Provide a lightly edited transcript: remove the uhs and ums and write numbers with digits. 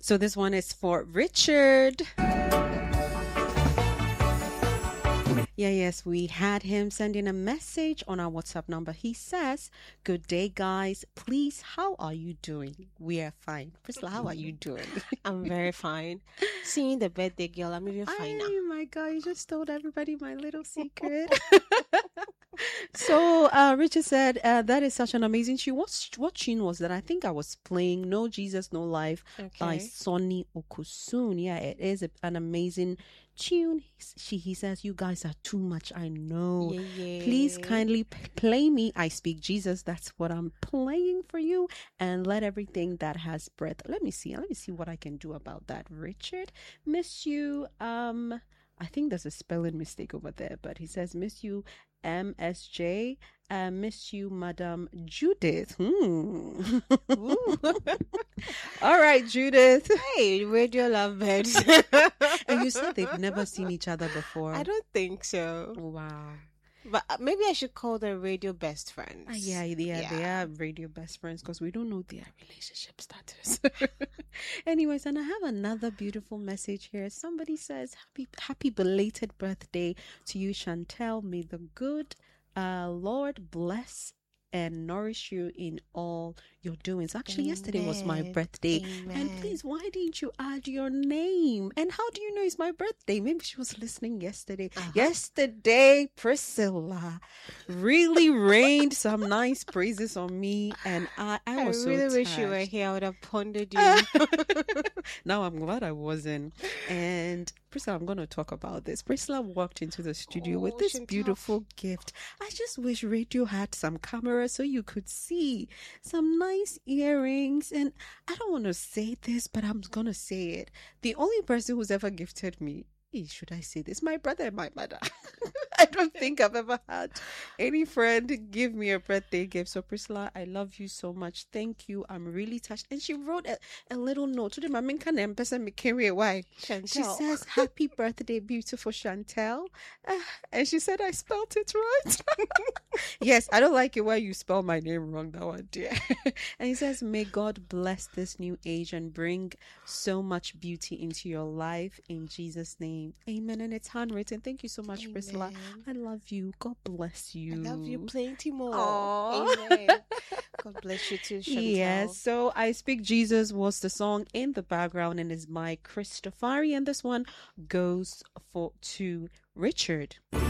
So this one is for Richard. Yes, we had him sending a message on our WhatsApp number. He says, "Good day, guys. Please, how are you doing?" We are fine. Priscilla, how are you doing? I'm very fine. Seeing the birthday girl, I'm even fine now. Oh my God, you just told everybody my little secret. So Richard said, that is such an amazing tune. What tune was that? I think I was playing No Jesus, No Life by Sonny Okusun. Yeah, it is an amazing tune. He says, "You guys are too much, I know. Yeah. Please kindly play me I Speak Jesus." That's what I'm playing for you. And let everything that has breath. Let me see what I can do about that. Richard, miss you. I think there's a spelling mistake over there, but he says, "Miss you, MSJ. Miss you, Madam Judith." All right, Judith. Hey, radio lovebirds. And you said they've never seen each other before. I don't think so. Wow. But maybe I should call them radio best friends. Yeah, they are radio best friends because we don't know their relationship status. Anyways, and I have another beautiful message here. Somebody says, happy belated birthday to you, Chantel. May the good Lord bless and nourish you in all your doings. Actually, yesterday was my birthday. Amen. And please, why didn't you add your name? And how do you know it's my birthday? Maybe she was listening yesterday. Yesterday, Priscilla really rained some nice praises on me, and I was so really wish touched. you were here. I would have pondered you. Now I'm glad I wasn't. And Priscilla, I'm going to talk about this. Priscilla walked into the studio with this beautiful gift. I just wish radio had some camera so you could see some nice earrings. And I don't want to say this, but I'm going to say it. The only person who's ever gifted me, should I say this? My brother and my mother. I don't think I've ever had any friend give me a birthday gift. So Priscilla, I love you so much. Thank you. I'm really touched. And she wrote a little note to the why. She says, "Happy birthday, beautiful Chantel." And she said I spelled it right. Yes, I don't like it when you spell my name wrong, that one, dear. And he says, "May God bless this new age and bring so much beauty into your life in Jesus' name. Amen." And it's handwritten. Thank you so much, Amen. Priscilla. I love you. God bless you. I love you plenty more. Aww. Amen. God bless you too, Chantal. Yes, so I Speak Jesus was the song in the background and is by Christopher. And this one goes to Richard.